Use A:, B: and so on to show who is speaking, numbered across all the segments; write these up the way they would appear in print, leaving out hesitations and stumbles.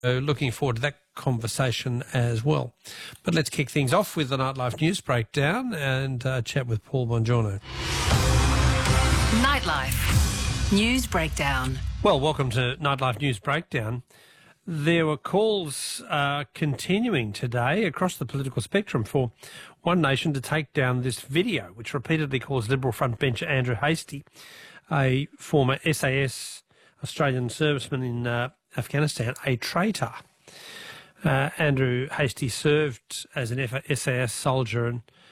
A: Looking forward to that conversation as well. But let's kick things off with the Nightlife News Breakdown and chat with Paul Bongiorno.
B: Nightlife News Breakdown.
A: Well, welcome to Nightlife News Breakdown. There were calls continuing today across the political spectrum for One Nation to take down this video, which repeatedly calls Liberal frontbencher Andrew Hastie, a former SAS Australian serviceman in Afghanistan, a traitor. Andrew Hastie served as an SAS soldier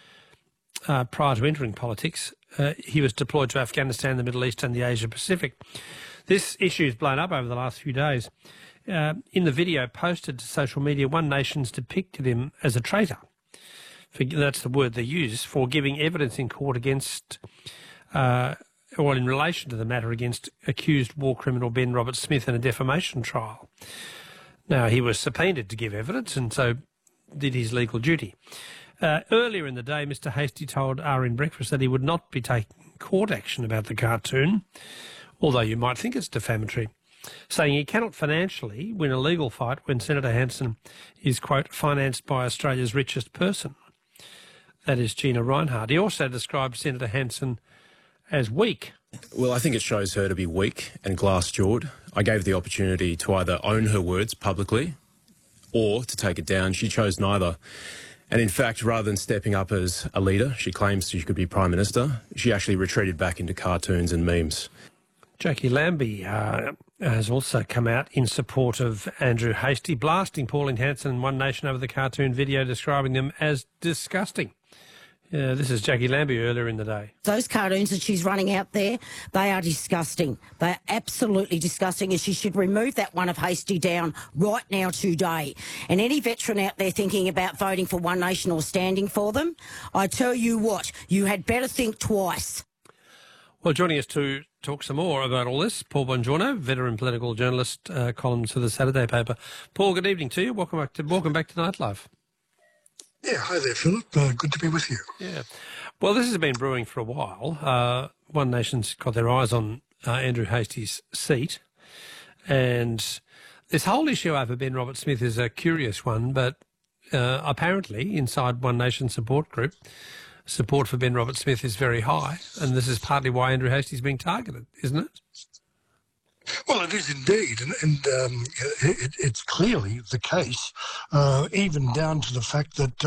A: and prior to entering politics. He was deployed to Afghanistan, the Middle East and the Asia Pacific. This issue has blown up over the last few days. In the video posted to social media, One Nation's depicted him as a traitor. That's the word they use for giving evidence in court against, or in relation to the matter against accused war criminal Ben Roberts-Smith in a defamation trial. Now, he was subpoenaed to give evidence and so did his legal duty. Earlier in the day, Mr Hastie told RN Breakfast that he would not be taking court action about the cartoon, although you might think it's defamatory, saying he cannot financially win a legal fight when Senator Hanson is, quote, financed by Australia's richest person. That is Gina Rinehart. He also described Senator Hanson as weak.
C: Well, I think it shows her to be weak and glass-jawed. I gave the opportunity to either own her words publicly or to take it down. She chose neither. And in fact, rather than stepping up as a leader, she claims she could be Prime Minister, she actually retreated back into cartoons and memes.
A: Jackie Lambie has also come out in support of Andrew Hastie, blasting Pauline Hanson and One Nation over the cartoon video, describing them as disgusting. This is Jackie Lambie earlier in the day.
D: Those cartoons that she's running out there, they are disgusting. They are absolutely disgusting, and she should remove that one of Hastie down right now today. And any veteran out there thinking about voting for One Nation or standing for them, I tell you what, you had better think twice.
A: Well, joining us to talk some more about all this, Paul Bongiorno, veteran political journalist, columns for the Saturday paper. Paul, good evening to you. Welcome back to Nightlife.
E: Yeah, hi there, Philip. Good to be with you.
A: Yeah. Well, this has been brewing for a while. One Nation's got their eyes on Andrew Hastie's seat. And this whole issue over Ben Roberts-Smith is a curious one, but apparently inside One Nation support group, support for Ben Roberts-Smith is very high. And this is partly why Andrew Hastie's being targeted, isn't it?
E: Well, it is indeed, and it's clearly the case, even down to the fact that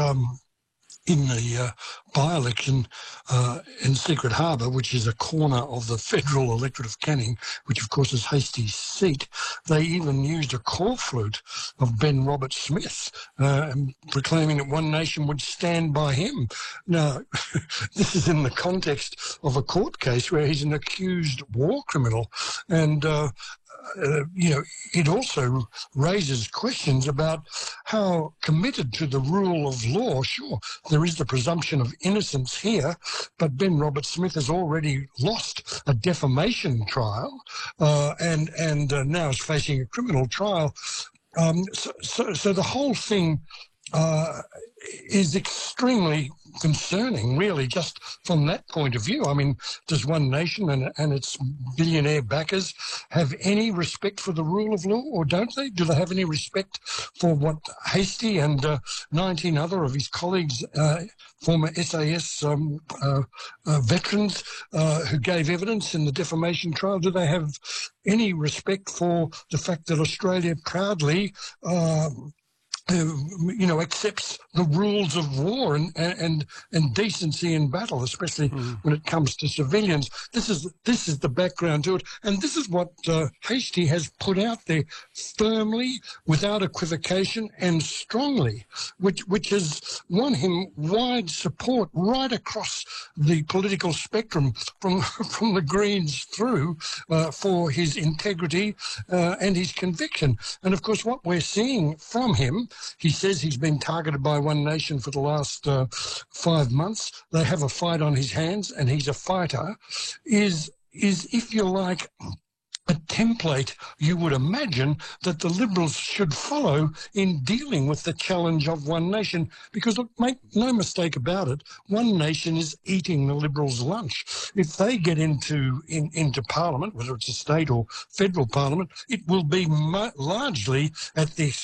E: in the by-election in Secret Harbour, which is a corner of the federal electorate of Canning, which of course is Hastie's seat, they even used a call flute of Ben Roberts-Smith, proclaiming that One Nation would stand by him. Now, this is in the context of a court case where he's an accused war criminal, and it also raises questions about how committed to the rule of law. Sure, there is the presumption of innocence here, but Ben Roberts-Smith has already lost a defamation trial and now is facing a criminal trial. So the whole thing is extremely concerning, really, just from that point of view. I mean, does One Nation and its billionaire backers have any respect for the rule of law, or don't they? Do they have any respect for what Hastie and 19 other of his colleagues, former SAS veterans who gave evidence in the defamation trial, do they have any respect for the fact that Australia proudly accepts the rules of war and decency in battle, especially when it comes to civilians? This is the background to it, and this is what Hastie has put out there firmly, without equivocation, and strongly, which has won him wide support right across the political spectrum, from the Greens through, for his integrity and his conviction. And of course, what we're seeing from him, he says he's been targeted by One Nation for the last 5 months. They have a fight on his hands, and he's a fighter, is if you like, a template you would imagine that the Liberals should follow in dealing with the challenge of One Nation. Because, look, make no mistake about it, One Nation is eating the Liberals' lunch. If they get into Parliament, whether it's a state or federal parliament, it will be largely at the